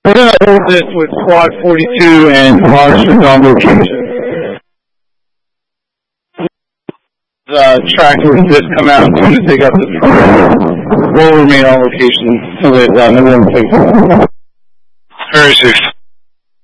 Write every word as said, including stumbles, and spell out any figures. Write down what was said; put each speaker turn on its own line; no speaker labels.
We're going to hold this with Squad forty-two and Marshall on location. The tractor will just come out and to take up the truck. We'll remain on location until they uh, no one takes it.
Very safe.